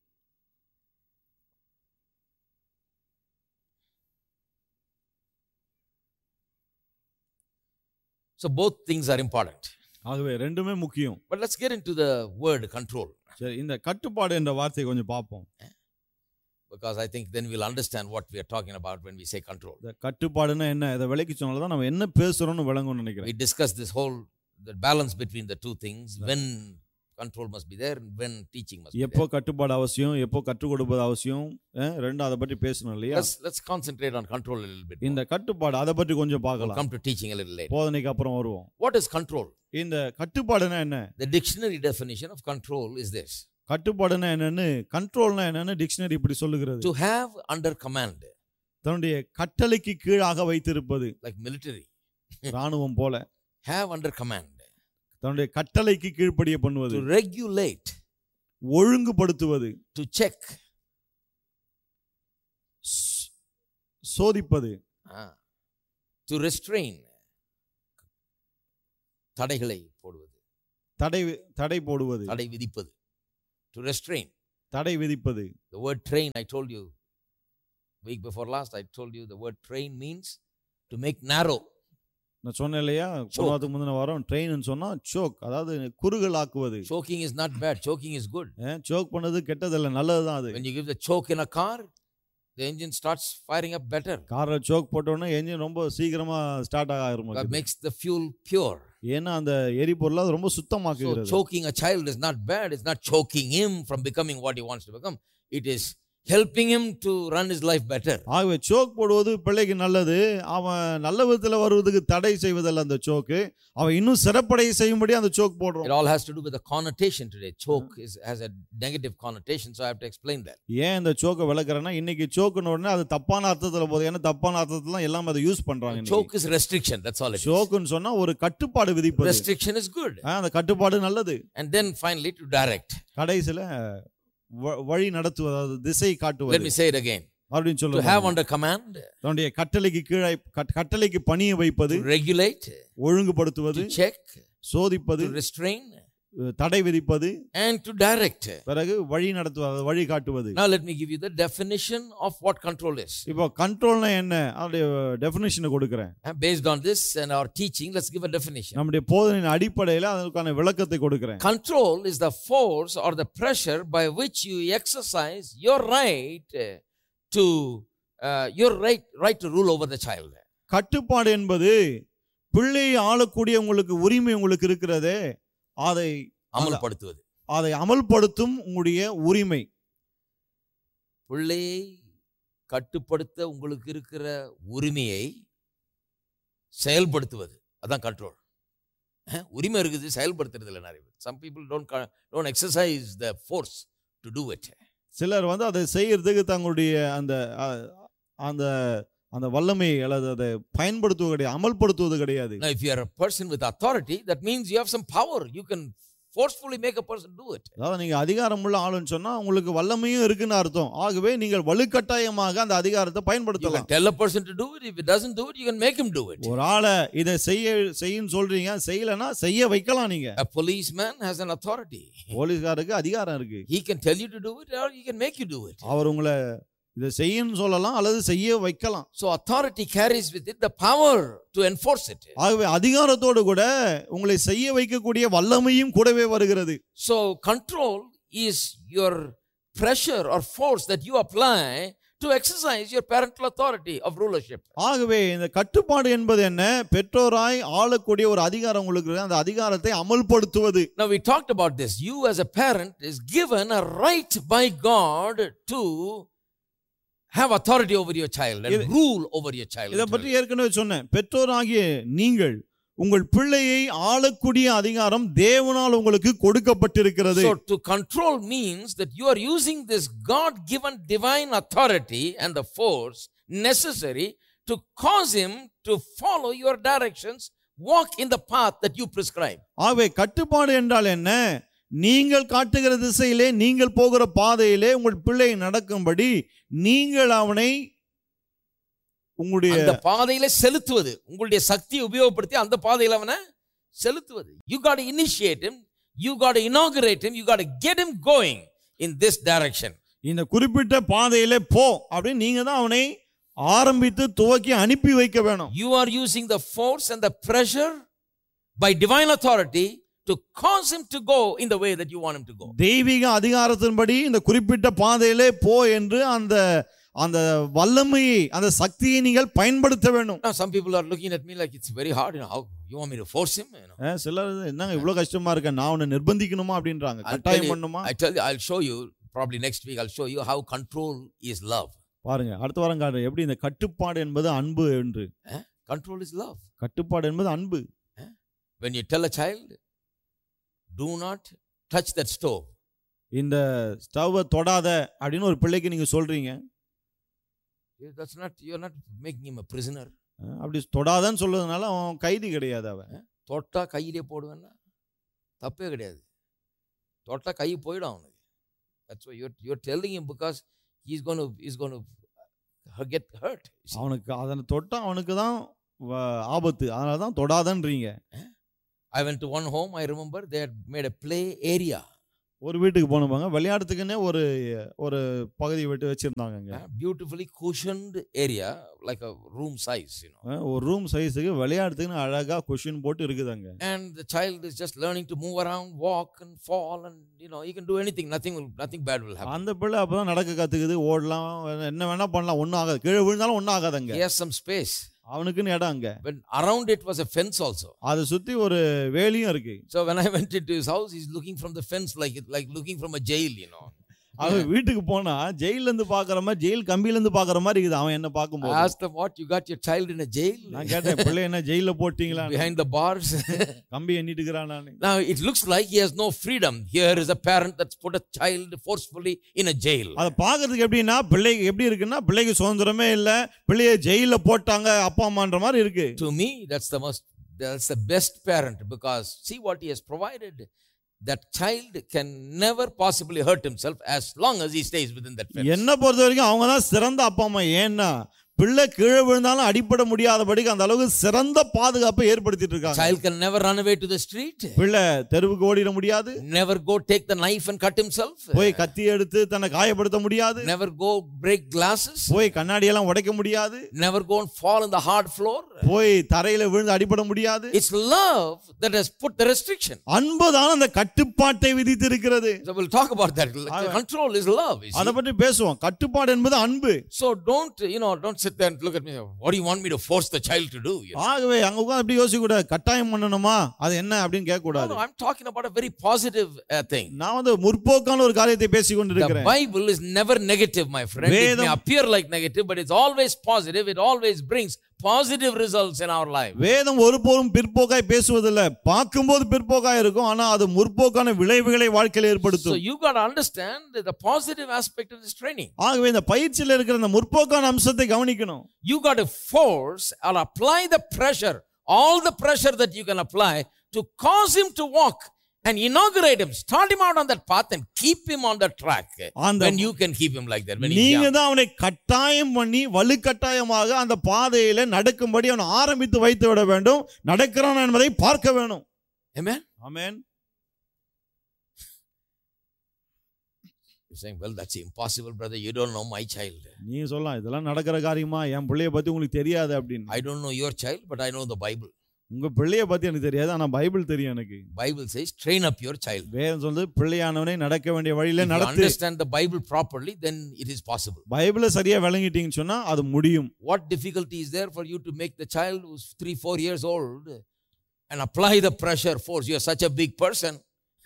so both things are important. ஆகவே ரெண்டுமே முக்கியம். But let's get into the word control. சரி, இந்த கட்டுப்பாடு என்ற வார்த்தையை கொஞ்சம் பார்ப்போம். Because I think then we'll understand what we are talking about when we say control. இந்த கட்டுப்பாடுன்னா என்ன, இதை விளக்கி சொன்னால்தான் நம்ம என்ன பேசுறோம்னு விளங்கும்னு நினைக்கிறேன். We discussed this whole the balance between the two things, when control must be there and when teaching must be there. எப்போ கட்டுப்பாடு அவசியம், எப்போ கற்றுக் கொடுப்பது அவசியம், ரெண்டு அதை பற்றி பேசணும் இல்லையா? Let's concentrate on control a little bit. இந்த கட்டுப்பாடு அதை பற்றி கொஞ்சம் We'll பார்க்கலாம். come to teaching a little later. போதனைக்கு அப்புறம் வருவோம். What is control? இந்த கட்டுப்பாடுனா என்ன? The dictionary definition of control is this: கட்டுப்பாடுனா என்னன்னு, கண்ட்ரோல்னா என்னன்னு டிக்ஷனரி இப்படி சொல்லுகிறது. to have under command, தன்னுடைய கட்டளைக்கு கீழாக வைத்திருப்பது. like military. ராணுவம் போல Have under command, தன்னுடைய கட்டளைக்கு கீழ்ப்படிய பண்ணுவது. to regulate, ஒழுங்குபடுத்துவது. to check, சோதிப்பது. to restrain, தடைகளை போடுவது, தடை போடுவது. தடை விதிப்பது. to restrain. தடை விதிப்பது. The word train, I told you, week before last, I told you the word train means to make narrow. நான் சொன்னேன் இல்லையா, போனதுக்கு முந்தின வாரம் ட்ரெயின்னு சொன்னா choke, அதாவது குறுகல் ஆக்குவது. Choking is not bad, choking is good. choke பண்ணது கெட்டதல்ல, நல்லதுதான் அது. When you give the choke in a car, the engine starts firing up better. கார்ல choke போட்டோம்னா என்ஜின் ரொம்ப சீக்கிரமா ஸ்டார்ட் ஆகும். That makes the fuel pure. ஏன்னா அந்த எரிபொருள் அது ரொம்ப சுத்தமாக்குகிறது. So choking a child is not bad. It's not choking him from becoming what he wants to become. It is helping him to run his life better. ஆகவே choke போடுவது பிள்ளைக்கு நல்லது. அவன் நல்ல விதத்துல வருவதற்கு தடை செய்வதல்ல அந்த choke. அவன் இன்னும் சிறப்படைய செய்யும்படி அந்த choke போடுறோம். It all has to do with the connotation today. Choke has a negative connotation, so I have to explain that. ஏன் இந்த choke விளக்குறேன்னா, இன்னைக்கு chokeன உடனே அது தப்பான அர்த்தத்துல போகுது. ஏன்னா தப்பான அர்த்தத்துல எல்லாம் அதை யூஸ் பண்றாங்க. Choke is restriction, that's all it is. chokeன்னு சொன்னா ஒரு கட்டுப்பாடு விதிப்பது. Restriction is good. அந்த கட்டுப்பாடு நல்லது. And then finally to direct. கடைசில வழி நடத்துவது, அதாவது திசை காட்டுவது. Let me say it again. அப்படினு சொல்லுங்க. To have under command. தன்னுடைய கட்டளைக்கு கீழே கட்டளைக்கு பணிய வைப்பது. To regulate. ஒழுங்குபடுத்துவது. To check. சோதிப்பது. To restrain. தடை விதிப்பது. And to direct. பிறகு வழி நடத்துவது, வழி காட்டுவது. Now let me give you the definition of what control is. இப்போ கண்ட்ரோல்னா என்ன, அதோட டெஃபினிஷனை கொடுக்கிறேன். Based on this and our teaching, let's give a definition. நம்முடைய போதனையின் அடிப்படையில் அதற்கான விளக்கத்தை கொடுக்கிறேன். Control is the force or the pressure by which you exercise your right to right to rule over the child. கட்டுப்பாடு என்பது பிள்ளையை ஆளக்கூடிய உங்களுக்கு உரிமை உங்களுக்கு இருக்கிறதே, அதை அமல்படுத்துவது, அதை அமல்படுத்தும் உங்களுடைய உரிமை. பிள்ளையை கட்டுப்படுத்த உங்களுக்கு இருக்கிற உரிமையை செயல்படுத்துவது, அதான் கண்ட்ரோல். உரிமை இருக்குது, செயல்படுத்துறது இல்லை நிறைய பேர். Some people don't exercise the force to do it. சிலர் அதை செய்யறதுக்கு தங்களுடைய அந்த அந்த அந்த வல்லமை அல்லது அதை பயன்படுத்துவது கிடையாது, அமல்படுத்துவது கிடையாது. Now if you are a person with authority, that means you have some power. You can forcefully make a person do it. அதாவது நீங்க அதிகாரமுள்ள ஆளுன்னு சொன்னா உங்களுக்கு வல்லமையும் இருக்குன்னு அர்த்தம். ஆகவே நீங்கள் வலுக்கட்டாயமாக அந்த அதிகாரத்தை பயன்படுத்தலாம். You can tell a person to do it. If he doesn't do it, you can make him do it. ஒரு ஆளை இதை செய்யுன்னு சொல்றீங்க, செய்யலனா செய்ய வைக்கலாம் நீங்க. A policeman has an authority. போலீஸ்காரருக்கு அதிகாரம் இருக்கு. He can tell you to do it or he can make you do it. அவர் உங்களை இதை செய்யன்னு சொல்லலாம் அல்லது செய்ய வைக்கலாம். So authority carries with it the power to enforce it. ஆகவே அதிகாரத்தோடு கூட உங்களை செய்ய வைக்கக்கூடிய வல்லமையும் கூடவே வருகிறது. So control is your pressure or force that you apply to exercise your parental authority of rulership. ஆகவே இந்த கட்டுப்பாடு என்பது என்ன, பெற்றோராய் ஆளக்கூடிய ஒரு அதிகாரம் உங்களுக்கு இருக்கு, அந்த அதிகாரத்தை அமல்படுத்துவது. Now we talked about this. You as a parent is given a right by God to have authority over your child and rule over your child. இத பற்றி ஏற்கனவே சொன்னேன். பெற்றோராகிய நீங்கள் உங்கள் பிள்ளையை ஆளக்கூடிய அதிகாரம் தேவனால் உங்களுக்கு கொடுக்கப்பட்டிருக்கிறது. So to control means that you are using this God given divine authority and the force necessary to cause him to follow your directions, walk in the path that you prescribe. ஆகவே கட்டுப்பாடு என்றால் என்ன, நீங்கள் காட்டுகிற திசையிலே நீங்கள் போகிற பாதையிலே உங்கள் பிள்ளை நடக்கும்படி நீங்கள் அவனை உங்களுடைய அந்த பாதையிலே செலுத்துவது, உங்களுடைய சக்தியை உபயோகப்படுத்தி அந்த பாதையில அவனை செலுத்துவது. You got to initiate him, you got to inaugurate him, you got to get him going in this direction. இந்த குறிப்பிட்ட பாதையிலே போ அப்படி நீங்க தான் அவனை ஆரம்பித்து துவக்கி அனுப்பி வைக்க வேணும். You are using the force and the pressure by divine authority to cause him to go in the way that you want him to go. தெய்வீக அதிகாரத்தின்படி இந்த குறிப்பிட்ட பாதையிலே போ என்று அந்த அந்த வல்லமையை அந்த சக்தியை நீங்கள் பயன்படுத்த வேண்டும். Now some people are looking at me like it's very hard, how you want me to force him, சிலர் என்னங்க இவ்வளவு கஷ்டமா இருக்கு, நான் அவனை நிர்பந்திக்கணுமா அப்படின்றாங்க, கட்டாயம் பண்ணுமா? I tell you, I'll show you probably next week. I'll show you how control is love. பாருங்க அடுத்த வாரம் காட்டுறேன் எப்படி இந்த கட்டுப்பாடு என்பது அன்பு என்று. Control is love. கட்டுப்பாடு என்பது அன்பு. When you tell a child, do not touch that stove. இந்த ஸ்டவ்வை தொடாத அப்படின்னு ஒரு பிள்ளைக்கு நீங்க சொல்றீங்க, that's not, you're not making him a prisoner. அப்படி தொடாதன்னு சொல்றதுனால அவன் கைதி கிடையாது. அவன் தொட்டா கையிலே போடுவேன்னா தப்பே கிடையாது, தொட்டா கை போயிடும் அவனுக்கு. That's why you're telling him because he's going to get hurt. அவனுக்கு அதனை தொட்டா அவனுக்கு தான் ஆபத்து, அதனால தான் தொடாதன்றீங்க. I went to one home, I remember they had made a play area. ஒரு வீட்டுக்கு போனோம்பாங்க, விளையாடுறதுக்குன்னே ஒரு ஒரு பகுதி விட்டு வச்சிருந்தாங்க. Beautifully cushioned area, like a room size, ஒரு ரூம் சைஸுக்கு விளையாடுறதுக்குன்னு அழகா குஷன் போட்டு இருக்குதாங்க. And the child is just learning to move around, walk and fall, and he can do anything. Nothing bad will happen. அந்த பிள்ளை அப்பதான் நடக்க கத்துக்குது, ஓடலாம், என்ன வேணா பண்ணலாம், ஒன்றும் ஆகாது, கீழே விழுந்தாலும் ஒன்றும் ஆகாதுங்க. He has some space. அவனுக்குன்னு இடம் அங்க. But around it was a fence also. அதை சுத்தி ஒரு வேலியும் இருக்கு. So when I went into his house, he's looking from the fence like looking from a jail, அவன் வீட்டுக்கு போனா ஜெயில இருந்து பாக்குற மாதிரி, ஜெயில் கம்பியில இருந்து பாக்குற மாதிரி இருக்குது அவன் என்ன பாக்கும்போது. I asked him, what, you got your child in a jail? நான் கேட்டேன், பிள்ளை என்ன ஜெயில போட்டீங்களா? Behind the bars. கம்பி எண்ணிட்டு இருக்கிறான் நான். Now it looks like he has no freedom. Here is a parent that's put a child forcefully in a jail. அத பாக்குறதுக்கு எப்படின்னா, பிள்ளைக்கு எப்படி இருக்குன்னா, பிள்ளைக்கு சுதந்திரமே இல்ல, பிள்ளைய ஜெயில போட்டாங்க அப்பா அம்மான்ற மாதிரி இருக்கு. To me that's the best parent, because see what he has provided. That child can never possibly hurt himself as long as he stays within that fence. என்ன பொறுத்த வரைக்கும் அவங்க தான் சிறந்த அப்பா அம்மா. ஏன்னா பிள்ளை கீழே விழுந்தாலும் அடிபட முடியாதபடிக்கு அந்த அளவுக்கு சிறந்த பாதுகாப்பை ஏற்படுத்திட்டு இருக்காங்க. Child can never run away to the street. பிள்ளை தெருவுக்கு ஓடிட முடியாது. Never go take the knife and cut himself. போய் கத்தி எடுத்து தன்னை காயப்படுத்த முடியாது. Never go break glasses. போய் கண்ணாடி எல்லாம் உடைக்க முடியாது. Never go and fall in the hard floor. போய் தரையில விழுந்து அடிபட முடியாது. It's love that has put the restriction. அன்பு தான் அந்த கட்டுப்பாட்டை விதித்து இருக்கிறது. So we'll talk about that. Control is love. அத பத்தி பேசுவோம். கட்டுப்பாடு என்பது அன்பு. So don't sit there and look at me. What do you want me to force the child to do? ஆகவே அங்க உட்கார்ந்து அப்படி யோசிக்க கூடாது. கட்டாயம் பண்ணணுமா, அது என்ன அப்படின்னு கேட்க கூடாது. No, I'm talking about a very positive thing. நான் வந்து முற்போக்கான ஒரு காரியத்தை பேசிக் கொண்டிருக்கிறேன். The Bible is never negative, my friend. It may appear like negative, but it's always positive. It always brings positive results in our life. வேதம் ஒருபோதும் பிற்போக்காய் பேசுவதில்லை. பார்க்கும்போது பிற்போக்காய் இருக்கும், ஆனா அது முற்போக்கான விளைவுகளை வாழ்க்கையில் ஏற்படுத்தும். So you got to understand the positive aspect of this training. ஆகவே இந்த பயிற்சியில் இருக்கிற இந்த முற்போக்கான அம்சத்தை கவனிக்கணும். You got to force or apply the pressure, all the pressure that you can apply to cause him to walk and inaugurate him, start him out on that path and keep him on the track. When you can keep him like that, when நீங்க தான் அவனை கட்டாயம் பண்ணி வலுக்கட்டாயமாக அந்த பாதையில நடக்கும்படி அவனை ஆரம்பித்து வைத்து விட வேண்டும். நடக்கிறான் என்பதை பார்க்க வேணும். Amen. Amen. You're saying, well, that's impossible, brother. You don't know my child. நீ சொல்லலாம், இதெல்லாம் நடக்கிற காரியமா, என் பிள்ளைய பத்தி உங்களுக்கு தெரியாது அப்படின்னு. I don't know your child, but I know the Bible. உங்க பிள்ளைய பத்தி எனக்கு தெரியாது, ஆனா பைபிள் தெரியும் எனக்கு. Bible says train up your child. வேதம் சொல்லுது பிள்ளையானவனை நடக்க வேண்டிய வழியில நடத்து. If you understand the Bible properly, then it is possible. பைபிளை சரியா விளங்கிட்டீங்கன்னு சொன்னா அது முடியும். What difficulty is there for you to make the child who's 3-4 years old and apply the pressure, force? You are such a big person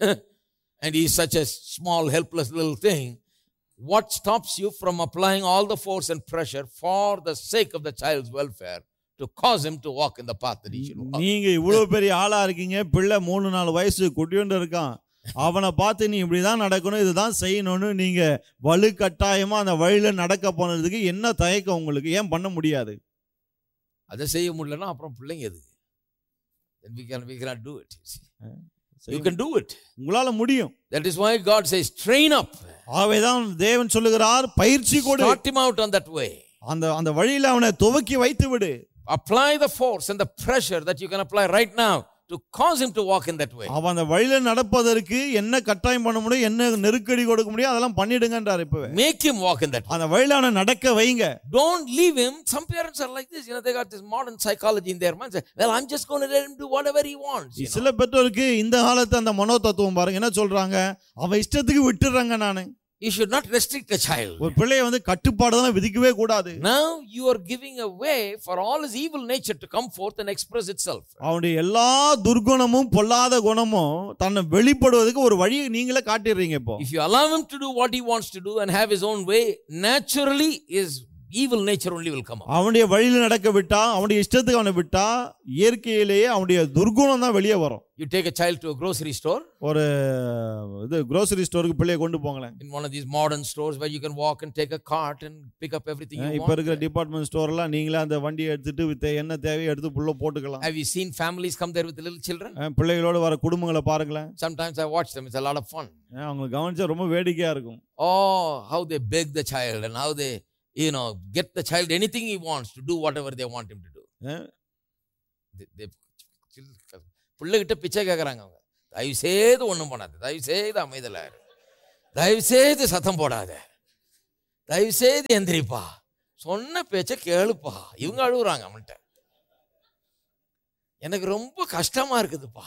and he is such a small helpless little thing. What stops you from applying all the force and pressure for the sake of the child's welfare, to cause him to walk in the path that he should walk? நீங்க இவ்வளவு பெரிய ஆளா இருக்கீங்க, பிள்ளை 3-4 வயசு குட்டியோண்டு இருக்கான், அவனை பார்த்து நீ இப்படிதான் நடக்கணும், இதுதான் செய்யணும்னு நீங்க வலுக்கட்டாயமா அந்த வழியில நடக்க போனதுக்கு என்ன தயக்கம் உங்களுக்கு? ஏன் பண்ண முடியாது? அதை செய்ய முடியலன்னா அப்புறம் பிள்ளைங்க எதுக்கு? Then we cannot do it. You can do it. உங்களால முடியும். That is why God says train up. ஆவேதான் தேவன் சொல்லுகிறார், பயிற்சி கொடு. Start him out on that way. அந்த வழியில அவனை துவக்கி வைத்து விடு. Apply the force and the pressure that you can apply right now to cause him to walk in that way. அவன் அந்த வழியில நடப்பதற்கு என்ன கட்டாயம் பண்ண முடியும், என்ன நெருக்கடி கொடுக்க முடியும், அதெல்லாம் பண்ணிடுங்கன்றார். இப்பவே make him walk in that way. அந்த வழியில அவனை நடக்க வைங்க. Don't leave him. Some parents are like this, they got this modern psychology in their minds. Well, I'm just going to let him do whatever he wants. சில பெற்றோருக்கு இந்த காலத்து அந்த மனோதத்துவம் பாருங்க, என்ன சொல்றாங்க, அவன் இஷ்டத்துக்கு விட்டுறாங்க. நானு You should not restrict the child. ஒரு பிள்ளையை வந்து கட்டுப்பாடுதான் விதிக்கவே கூடாது. Now you are giving a way for all his evil nature to come forth and express itself. அவனுடைய எல்லா துர்குணமும் பொல்லாத குணமும் தன்னை வெளிப்படுவதற்கு ஒரு வழியை நீங்களே காட்டிடுறீங்க. இப்போ if you allow him to do what he wants to do and have his own way, naturally his evil nature only will come out. அவனுடைய வழியில நடக்க விட்டா, அவனுடைய இஷ்டத்துக்கு அவனை விட்டா, இயற்கையிலேயே அவனுடைய துர்குணம் தான் வெளியே வரும். You take a child to a grocery store. ஒரு grocery storeக்கு பிள்ளையை கொண்டு போங்களேன். In one of these modern stores where you can walk and take a cart and pick up everything you want. இப்ப இருக்கிற டிபார்ட்மென்ட் ஸ்டோர்லாம் நீங்களே அந்த வண்டியை எடுத்துட்டு என்ன தேவையோ எடுத்து புள்ள போட்டுக்கலாம். Have you seen families come there with little children? பிள்ளைகளோட வர குடும்பங்களை பாருங்களேன். Sometimes I watch them. It's a lot of fun. அவங்க கவனிச்சா ரொம்ப வேடிக்கையா இருக்கும். Oh, how they beg the child and how they get the child anything he wants to do, whatever they want him to do. பிள்ளைகிட்ட பிச்சை கேட்கறாங்க. அவங்க தயவு செய்து ஒண்ணும் பண்ணாது, தயவு செய்து அமைதலா இரு. தயவு செய்து சத்தம் போடாத, தயவு செய்து எந்திரிப்பா, சொன்ன பேச்ச கேளுப்பா. இவங்க அழுகுறாங்க அவன்கிட்ட. எனக்கு ரொம்ப கஷ்டமா இருக்குதுப்பா.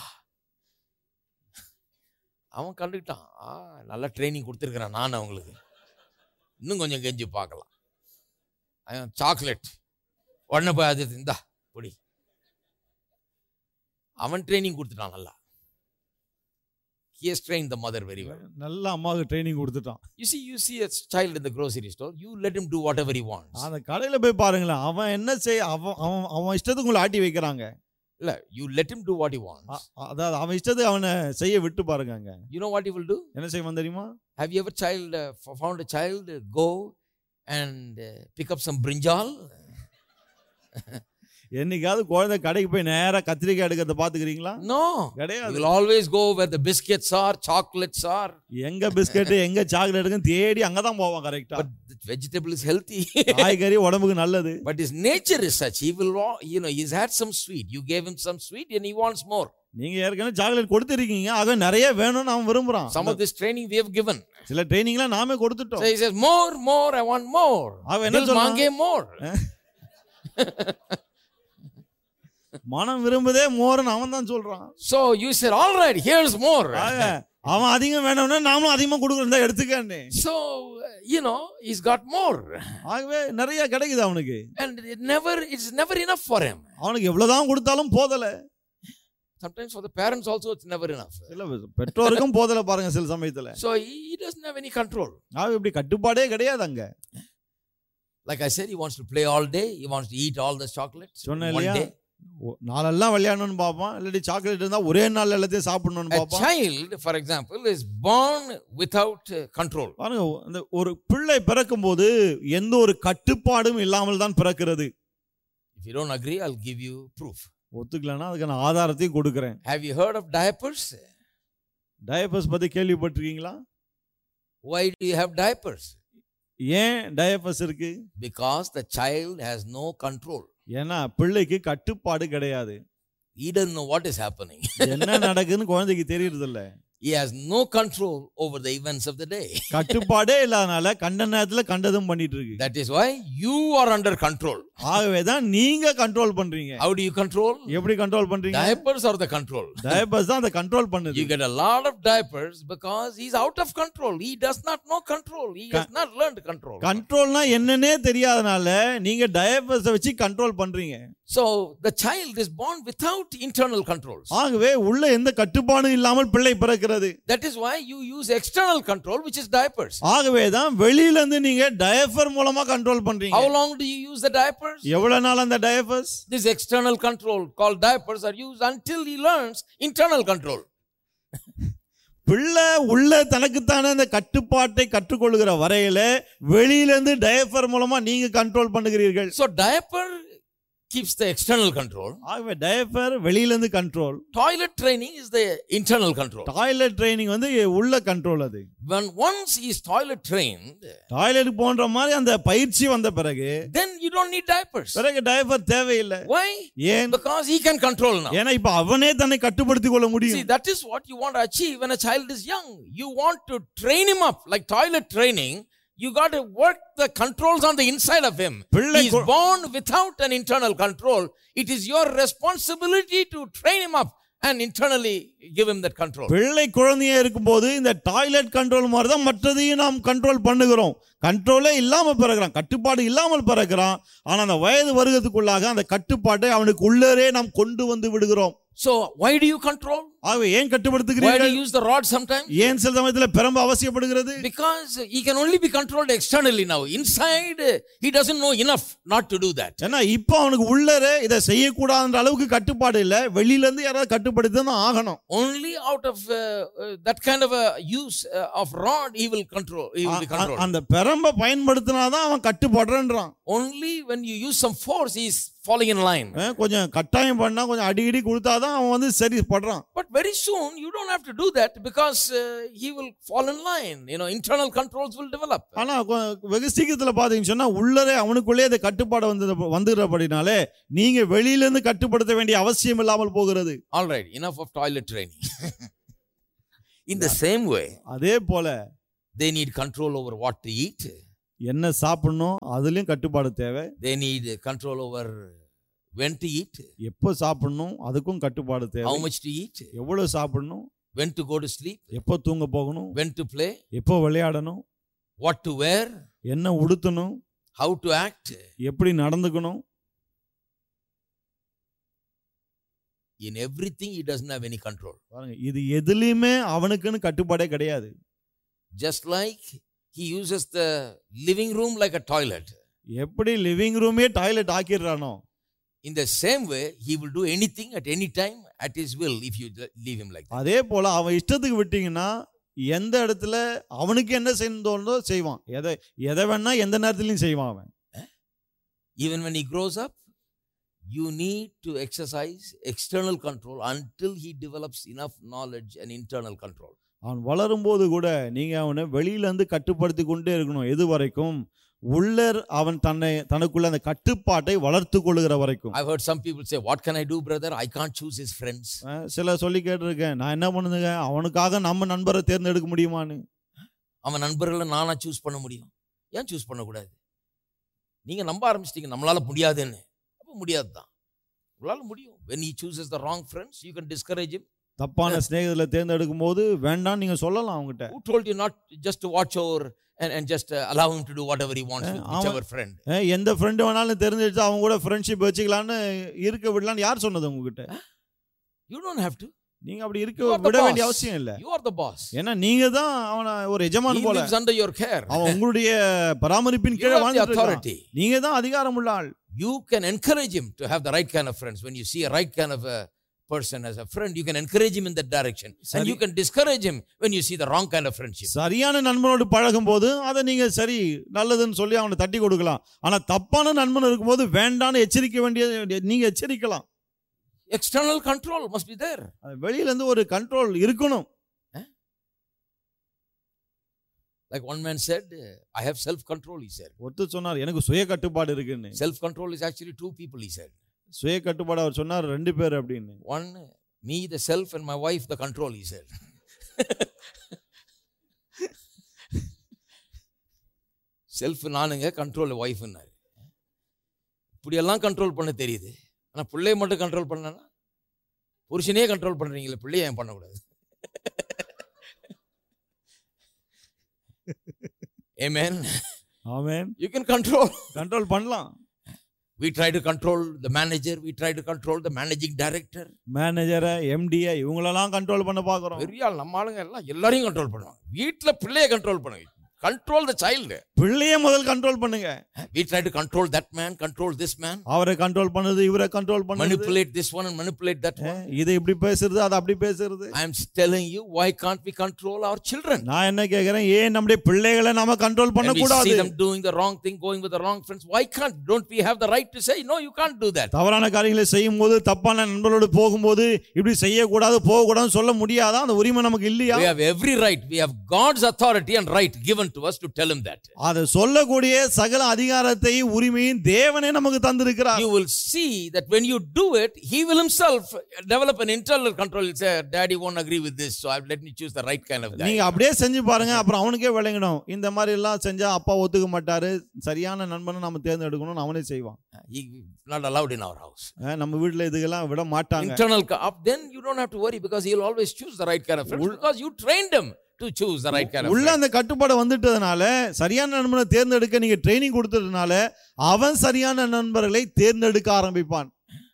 அவன் கண்டுக்கிட்டான், நல்லா ட்ரைனிங் கொடுத்துருக்கிறேன் நான் அவங்களுக்கு, இன்னும் கொஞ்சம் கெஞ்சி பார்க்கலாம். சாக்லேட் உடனே போய் அது இந்தா பொடி. அவன் ட்ரைனிங் கொடுத்துட்டான் நல்லா. He has trained the mother very well. நல்ல அம்மாவுக்கு ட்ரைனிங் கொடுத்துட்டான். You see a child in the grocery store, you let him do whatever he wants. அந்த கடையில போய் பாருங்களேன், அவன் என்ன செய்ய அவன் இஷ்டத்துக்கு உங்களை ஆட்டி வைக்கிறாங்க. இல்ல, you let him do what he wants. அதாவது அவன் இஷ்டத்துக்கு அவனை செய்ய விட்டு பாருங்க. You know what he will do? என்ன செய்வான் தெரியுமா? Have you ever found a child go and pick up some brinjal? என்னைக்காவது குழந்தை கடைக்கு போய் நேரா கத்திரிக்காய் எடுக்கிறத பாத்துக்கிறீங்களா? No, கிடையாது. You will always go where the biscuits are, chocolates are. எங்க பிஸ்கட் எங்க சாக்லேட் இருக்குன்னு தேடி அங்கதான் போவான். கரெக்டா. But the vegetable is healthy. காய்கறி உடம்புக்கு நல்லது. But his nature is such, he will, he's had some sweet, you gave him some sweet and he wants more. நீங்க ஏற்கனவே சாக்லேட் கொடுத்திருக்கீங்க, ஆக நிறைய வேணும்னு அவன் விரும்புறான். Some of this training we have given. சில ட்ரைனிங்லாம் நாமே கொடுத்துட்டோம். So he says more, I want more. அவன் என்ன சொல்றான்? Mange more. மனம் விரும்புதே மோர்னு அவன் தான் சொல்றான். So you said all right, here's more. அவன் அதிகம் வேணும்னா நாமளும் அதிகமா கொடுக்கறதா எடுத்துக்கன்னு. So he's got more. ஆகவே நிறைய கிடைக்குது அவனுக்கு. And it's never enough for him. அவனுக்கு எவ்வளவுதான் கொடுத்தாலும் போதல. Sometimes for the parents also it's never enough. இல்ல பெற்றோருக்கும் போதல பாருங்க சில சமயத்துல. So he doesn't have any control. அவன் இப்படி கட்டுப்பாடே கிடையாது அங்க. Like I said, he wants to play all day, he wants to eat all the chocolates one day. நாளெல்லாம் விளையாடணும்னு பாப்பான், இல்லாட்டி சாக்லேட் இருந்தா ஒரே நாள் எல்லாத்தையும் சாப்பிடணும்னு பாப்பான். A child, for example, is born without control. பாருங்க, அந்த ஒரு பிள்ளை பிறக்கும் போது எந்த ஒரு கட்டுப்பாடும் இல்லாமல் தான் பிறக்கிறது. If you don't agree, I'll give you proof. ஒத்துக்கலன்னா அதுக்கான ஆதாரத்தையும் கொடுக்கிறேன். Have you heard of diapers? Diapers பத்தி கேள்விப்பட்டிருக்கீங்களா? Why do you have diapers? ஏன் டயப்பர்ஸ் இருக்கு? Because the child has no control. ஏன்னா பிள்ளைக்கு கட்டுப்பாடு கிடையாது. He doesn't know what is happening. என்ன நடக்குதுன்னு குழந்தைக்கு தெரியறது இல்ல. He has no control over the events of the day. கட்டுப்பாடே இல்லாதனால கண்ட நேரத்துல கண்டதும் பண்ணிட்டு இருக்கு. That is why you are under control. ஆகவே தான் நீங்க கண்ட்ரோல் பண்றீங்க. How do you control? எப்படி கண்ட்ரோல் பண்றீங்க? Diapers are the control. Diapers தான் அத கண்ட்ரோல் பண்ணுது. You get a lot of diapers because he's out of control. He does not know control. He has not learned control. கண்ட்ரோல்னா என்னன்னே தெரியாதனால நீங்க டயப்பர்ஸை வச்சு control பண்றீங்க. So the child is born without internal controls. ஆகவே உள்ள எந்த கட்டுப்பாடும் இல்லாமல் பிள்ளை பிறக்கிறது. That is why you use external control, which is diapers. ஆகவே தான் வெளியில இருந்து நீங்க டயப்பர் மூலமா கண்ட்ரோல் பண்றீங்க. How long do you use the diapers? எவ்வளவு நாள் அந்த diapers? This external control called diapers are used until he learns internal control. பிள்ளை உள்ள தனக்குத்தான அந்த கட்டுப்பாட்டை கற்றுக்கொள்கிற வரையில வெளியிலிருந்து டயப்பர் மூலமா நீங்க control பண்ணுகிறீர்கள். So diaper keeps the external control. ஆகவே டயப்பர் வெளியிலிருந்து control. Toilet training is the internal control. Toilet training வந்து உள்ள கண்ட்ரோல் அது. When once he is toilet trained, toilet போன்ற மாதிரி அந்த பயிற்சி வந்த பிறகு then you don't need diapers. பிறகு டயப்பர் தேவையில்லை. Why? ஏன்? Because he can control now. ஏன்னா இப்ப அவனே தன்னை கட்டுப்படுத்திக் கொள்ள முடியும். See, that is what you want to achieve when a child is young. You want to train him up like toilet training. You got to work the controls on the inside of him. He is born without an internal control. It is your responsibility to train him up and internally give him that control. பிள்ளை குழந்தையா இருக்கும்போது இந்த toilet control மாதிரி தான் மற்றதையும் நாம் control பண்ணுகிறோம். கண்ட்ரோலே இல்லாம பிறகுறான், கட்டுப்பாடு இல்லாமல் பிறகுறான். ஆனா அந்த வயது வருகிறதுக்குள்ளாக அந்த கட்டுப்பாட்டை அவனுக்கு உள்ளே நாம் கொண்டு வந்து விடுகிறோம். So why do you control? ஆகவே ஏன் கட்டுப்படுத்துகிறீர்கள்? Why do you use the rod sometimes? ஏன் சில சமயத்துல பிரம்பு அவசியப்படுகிறது? Because he can only be controlled externally now. Inside he doesn't know enough not to do that. ஏன்னா இப்போ அவனுக்கு உள்ளே இதை செய்யக்கூடாதுன்ற அளவுக்கு கட்டுப்பாடு இல்ல. வெளியில இருந்து யாராவது கட்டுப்படுத்தி தான் ஆகணும். Only out of that kind of a use of rod he will control. He will be controlled. அந்த பிரம்பை பயன்படுத்தினாதான் அவன் கட்டுப்படுறான்றான். Only when you use some force he is falling in line. கொஞ்சம் கட்டாயம் பண்ணா கொஞ்சம் அடிக்கடி கொடுத்தாதான் அவன் வந்து சரி படுறான். But very soon you don't have to do that because he will fall in line. Internal controls will develop. ஆனா வெகு சீக்கிரத்துல பாத்தீங்கன்னு சொன்னா உள்ளே அவனுக்குள்ளே அந்த கட்டுப்பாடு வந்துறபடினாலே நீங்க வெளியில இருந்து கட்டுப்படுத்த வேண்டிய அவசியம் இல்லாமல் போகிறது. All right, enough of toilet training. In the same way, அதே போல They need control over what to eat. என்ன சாப்பிடணும் அதுலயும் கட்டுப்பாடு தேவை. They need control over when to eat. எப்போ சாப்பிடணும் அதுக்கும் கட்டுப்பாடு தேவை. How much to eat. எவ்வளவு சாப்பிடணும். When to go to sleep. எப்போ தூங்க போகணும். When to play. எப்போ விளையாடணும். What to wear. என்ன உடுத்தணும். How to act. எப்படி நடந்துக்கணும். In everything he doesn't have any control. பாருங்க இது எதிலுமே அவனுக்குன்னு கட்டுப்பாடே கிடையாது. Just like he uses the living room like a toilet. எப்படி லிவிங் ரூமே toilet ஆக்கிடுறானோ. In the same way he will do anything at any time at his will if you leave him like that. அதே போல அவன் இஷ்டத்துக்கு விட்டீங்கன்னா எந்த இடத்துல அவனுக்கு என்ன செய்யணும்னோ செய்வான். எதை வேணா எந்த நேரத்திலையும் செய்வான் அவன். Even when he grows up, you need to exercise external control until he develops enough knowledge and internal control. அவன் வளரும்போது கூட நீங்க அவனை வெளியில இருந்து கட்டுப்படுத்தி கொண்டே இருக்கணும். எது வரைக்கும் உள்ளர் அவன் தனக்குள்ள அந்த கட்டுப்பாட்டை வளர்த்து கொள்ளுகிற வரைக்கும். I've heard some people say, what can I do brother? I can't choose his friends. சில சொல்லி கேட்டிருக்கேன், நான் என்ன பண்ணுங்க அவனுக்காக நம்ம நண்பரை தேர்ந்தெடுக்க முடியுமான்னு. அவன் நண்பர்களை நானா சூஸ் பண்ண முடியும்? ஏன் சூஸ் பண்ணக்கூடாது? நீங்க நம்ப ஆரம்பிச்சிட்டீங்க நம்மளால முடியாதுன்னு. அப்போ முடியாது தான். உங்களால முடியும். When he chooses the wrong friends, you can discourage him. தப்பான சிநேகிதரை தேர்ந்தெடுக்கும் போது வேண்டாம் நீங்க சொல்லலாம் அவங்ககிட்ட. Who told you not just to watch over and just allow him to do whatever he wants with whichever friend? எந்த ஃப்ரெண்ட் வேணாலும் தெரிஞ்சிட்டு அவங்க கூட ஃப்ரெண்ட்ஷிப் வச்சுக்கலாம்னு இருக்க விடலாம்னு யார் சொன்னது உங்ககிட்ட? You don't have to. நீங்க அப்படி இருக்க விட வேண்டிய அவசியம் இல்ல. You are the boss. ஏன்னா நீங்க தான் அவன ஒரு எஜமான் போல. He lives under your care. அவன் உங்களுடைய பராமரிப்பின் கீழ வாழ்ந்துட்டு இருக்கான். நீங்க தான் அதிகாரம் உள்ள ஆள். You can encourage him to have the right kind of friends. When you see a right kind of a person as a friend, you can encourage him in that direction. And you can discourage him when you see the wrong kind of friendship. சரியான நண்பனோடு பழகும்போது அதை நீங்க சரி நல்லதுன்னு சொல்லி அவனை தட்டி கொடுக்கலாம். ஆனா தப்பான நண்பன் இருக்கும்போது வேண்டான்னு எச்சரிக்க வேண்டிய நீங்க எச்சரிக்கலாம். External control must be there. வெளியில இருந்து ஒரு கண்ட்ரோல் இருக்கணும். Like one man said, I have self control, he said. ஒருத்தர் சொன்னார் எனக்கு சுய கட்டுப்பாடு இருக்குன்னு. Self control is actually two people, he said. சுய கட்டுப்பாடு அவர் சொன்னார் ரெண்டு பேர் அப்படின்னு. One, me the self, and my wife the control, he said. Self நானுங்க, கண்ட்ரோல் ஒய்ஃப்னாரு. இப்படியெல்லாம் கண்ட்ரோல் பண்ண தெரியுது. ஆனால் பிள்ளைய மட்டும் கண்ட்ரோல் பண்ணனா, புருஷனே கண்ட்ரோல் பண்ணுறீங்களே, பிள்ளைய ஏன் பண்ணக்கூடாது? Amen. Amen. You can control. Control பண்ணலாம். We try to control the manager, we try to control the managing director. மேனேஜரை, எம்டியை இவங்களெல்லாம் கண்ட்ரோல் பண்ண பார்க்குறோம். பெரிய ஆள் நம்ம ஆளுங்க எல்லாம் எல்லாரையும் கண்ட்ரோல் பண்ணுவாங்க. வீட்டில் பிள்ளைய கண்ட்ரோல் பண்ணுங்க. Control the child. பிள்ளையை முதல் கண்ட்ரோல் பண்ணுங்க. We try to control that man, control this man. அவரை கண்ட்ரோல் பண்ணுது, இவரை கண்ட்ரோல் பண்ணுது. Manipulate this one and manipulate that one. இது இப்படி பேசுறது, அது அப்படி பேசுறது. I am telling you, why can't we control our children? நான் என்ன கேக்குறேன், ஏன் நம்முடைய பிள்ளைகளை நாம கண்ட்ரோல் பண்ண கூடாது? We see them doing the wrong thing, going with the wrong friends. Why don't we have the right to say no, you can't do that? தவறான காரியங்களை செய்யும்போது, தப்பான நண்பர்களோடு போகும்போது இப்படி செய்ய கூடாது, போக கூடாதுன்னு சொல்ல முடியாதா? அந்த உரிமை நமக்கு இல்லையா? We have every right. We have God's authority and right given to us to tell him that. அது சொல்லக்கூடிய சகல அதிகாரத்தை உரிமையும் தேவனே நமக்கு தந்திருக்கிறார். You will see that when you do it, he will himself develop an internal control. He'll say, daddy won't agree with this, so let me choose the right kind of guy. நீங்க அப்படியே செஞ்சு பாருங்க, அப்புறம் அவனுக்கே விளங்கணும். இந்த மாதிரி எல்லாம் செஞ்சா அப்பா ஒத்துக்க மாட்டாரு, சரியான நண்பனை நாம தேர்ந்தெடுக்கணும்னு அவனே செய்வான். He not allowed in our house. நம்ம வீட்ல இதுக்கெல்லாம் விட மாட்டாங்க. Internal then you don't have to worry because he'll always choose the right kind of friends because you trained him to choose the right kind of friend. உள்ள அந்த கட்டுப்பாடு வந்துட்டதனால, சரியான நண்பனை தேர்ந்தெடுக்க நீங்க ட்ரெய்னிங் கொடுத்ததனால அவன் சரியான நண்பர்களை தேர்ந்தெடுக்க ஆரம்பிப்பான்.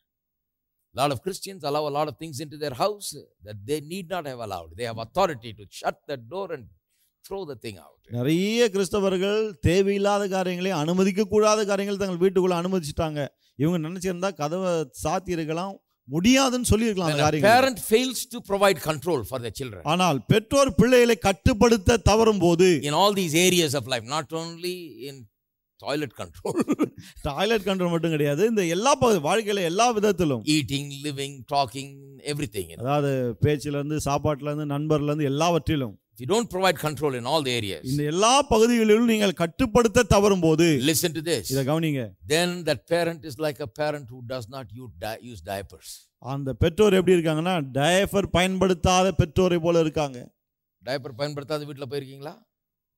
A lot of Christians allow a lot of things into their house that they need not have allowed. They have authority to shut the door and throw the thing out. நிறைய கிறிஸ்தவர்கள் தேவையில்லாத காரியங்களை, அனுமதிக்க கூடாத காரியங்களை தங்கள் வீட்டுக்குள்ள அனுமதிச்சிட்டாங்க. இவங்க நினைச்சிருந்தா கதவை சாத்தி இருக்கலாம், முடியாதுன்னு சொல்லி இருக்கலாம் அந்த காரியங்கள். Parent fails to provide control for their children. ஆனால் பெற்றோர் பிள்ளைகளை கட்டுப்படுத்த தவறும்போது, in all these areas of life, not only in toilet control. Toilet control மட்டும் கிடையாது, இந்த எல்லா வாழ்க்கையில எல்லா விதத்திலும், eating, living, talking, everything. அதாவது பேச்சில இருந்து, சாப்பாட்டுல இருந்து, நண்பர்ல இருந்து, எல்லாவற்றிலும். If you don't provide control in all the areas, இந்த எல்லா பகுதிகளிலும் நீங்கள் கட்டுப்படுத்த தவறும்போது, listen to this, இத கவனிங்க, then that parent is like a parent who does not use diapers. அந்த பெற்றோர் எப்படி இருக்காங்கன்னா, டயப்பர் பயன்படுத்தாத பெற்றோரை போல இருக்காங்க. டயப்பர் பயன்படுத்தாத வீட்ல போயிருக்கீங்களா?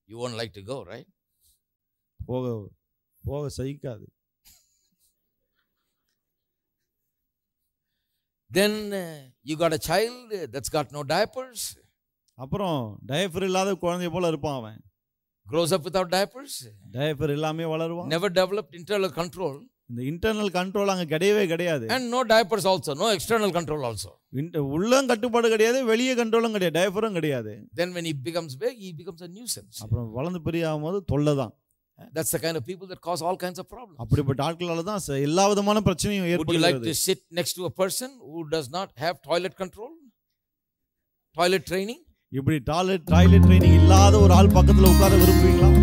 You won't like to go, right? போக போக சகிக்காது. Then you got a child that's got no diapers. அப்புறம் டயப்பர் இல்லாத குழந்தை போல இருப்பான் அவன். Grows up without diapers. Diaper இல்லாமே வளருவான். Never developed internal control. இந்த இன்டர்னல் கண்ட்ரோல் அங்க கிடையவே கிடையாது. And no diapers also, no external control also. உள்ளம் கட்டுப்பாடு கிடையாது, வெளியே கண்ட்ரோலும் கிடையாது, டயப்பரும் கிடையாது. Then when he becomes big, he becomes a nuisance. அப்புறம் வளர்ந்து பெரிய ஆகும்போது தொல்லை தான். That's the kind of people that cause all kinds of problems. அப்படிப்பட்ட ஆட்களால தான் எல்லா விதமான பிரச்சனையும் Would you like ஏற்படுகிறது. to sit next to a person who does not have toilet control? Toilet training? இப்படி டாய்லெட் ட்ரைனிங் இல்லாத ஒரு ஆள் பக்கத்துல உட்கார விரும்புவீங்களா?